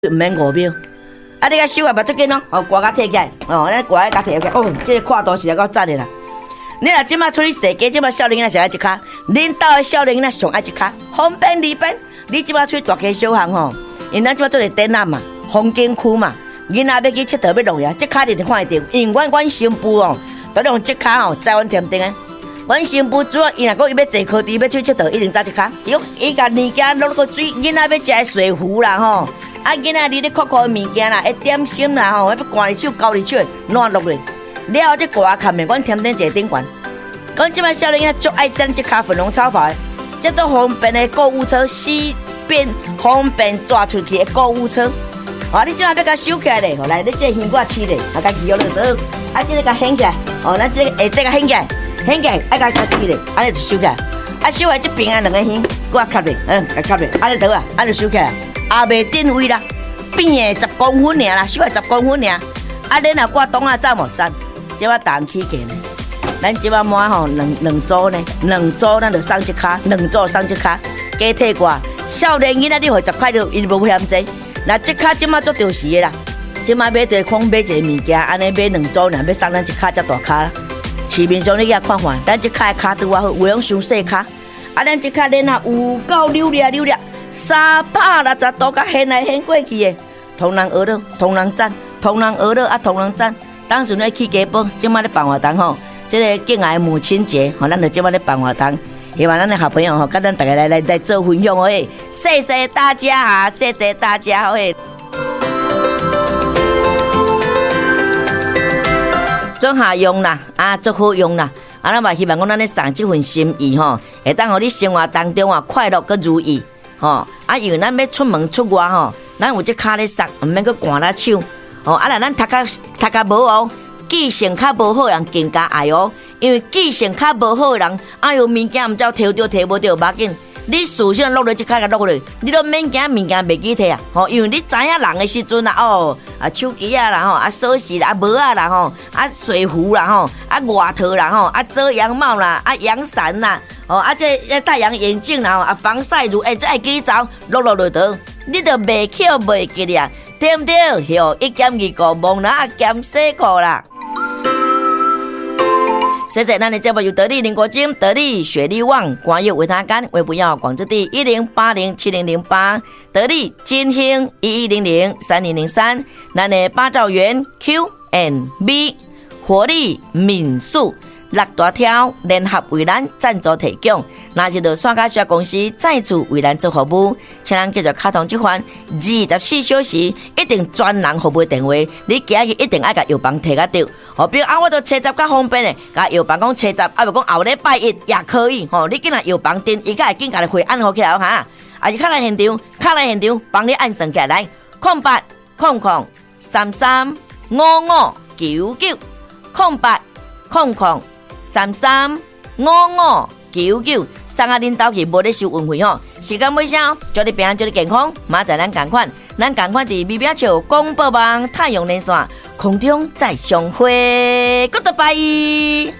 唔免5秒。啊，你甲手也袂足紧哦，刮甲摕起来，咱刮甲摕起来，这个看图是够赞的啦。你若即马出去踅街，即马少年仔上爱一卡，恁兜的少年仔上爱一卡，方便利便。你即马出去大街小巷吼，因咱即马做个展览嘛，风景区嘛，囡仔要去佚佗要弄呀，这卡一定看得到。因为阮新妇哦，都用这卡哦，在阮添丁的。阮新妇主要伊若讲伊要坐柯池要出去佚佗，一定扎一卡。伊甲物件落个水，囡仔要食的水壶啦吼。啊，囡仔你咧酷酷的物件啦，一点心啦吼，要赶入手、交入手，烂落去。了后这挂看面，阮添顶一个顶悬。阮即摆少年仔足爱整这卡粉红超跑的，这都方便的购物车，西边方便抓出去的购物车。你即摆要甲收起来咧，来，你这香瓜切咧，甲鱼肉落倒，这个甲掀起来，咱这个下底甲掀起来，掀起来，甲切咧，安尼就收起来。收来这边啊两个香，搁卡咧，甲卡咧，安尼倒啊，安尼收起来。也袂定位啦，边的10公分尔啦，收来10公分尔。恁若挂董仔赞无赞？即我档起价呢，咱即我满吼两组呢，2组咱就送一卡，2组送一卡，加退挂。少年囡仔你会10块就伊无嫌济。那这卡即马做着时的啦，即马买对空买一个物件，安尼买2组，若要送咱一卡才大卡啦。市面上你甲看看，咱这卡的卡拄啊好，有用伤细卡。咱这卡恁啊有够溜咧。360度甲掀来掀过去的，同人学了，同人赞，同人学了啊，同人赞。当时咧去家宝，即摆咧办活动吼，这个敬爱母亲节，咱就即摆咧办活动，希望咱的好朋友甲咱大家来做分享哦，谢谢大家啊，谢谢大家哦，做下用啦，做好用啦。咱嘛希望讲咱咧送这份心意吼，会当互你生活当中快乐佮如意。因为咱要出门出外吼，咱有这卡咧送，唔免去赶啦手。若咱读较无哦，记性较无好人更加爱哦。因为记性较无好人，物件唔知摕着摕无着，无紧。你事先落落这卡甲落落，你都免惊物件袂记摕啊。因为你知影人的时阵手机啊啦锁匙啦帽啊啦水壶啦外套啦遮阳帽啦阳伞啦。这太阳眼镜啦防晒乳这爱记走落落倒，你都袂巧袂记哩啊，对不对？1.25忘啦减洗裤啦。谢谢咱的节目由得力林国金、得力雪力旺、广药维他干、微不要广之地10807008，得力金兴11003003，咱的八兆元 Q&B 活力民宿。6大条联合为咱赞助提供，那是就线下小公司再次为咱做服务，请咱继续卡通这款24小时一定专人服务电话，你今日一定要甲药房摕甲到。比如我都车闸较方便的，甲药房讲车闸，不讲后礼拜一也可以。你进来药房订，伊才会紧甲你会按好起来哈。是卡来现场，帮你按算起来，0800335599 0800335599，送啊恁兜去无咧收运费吼。时间尾声，祝你平安，祝你健康。明仔咱同款伫美表桥广播网太阳连线空中再相会 ，Goodbye。